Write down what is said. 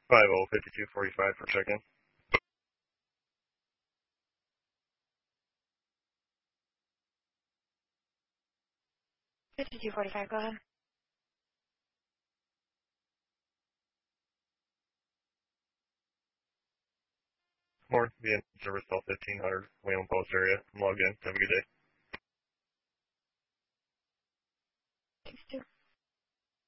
50-5245 for check-in. 5245, go ahead. More, the service call 1500, Wayland Post area. I'm logged in. Have a good day. Thanks, too.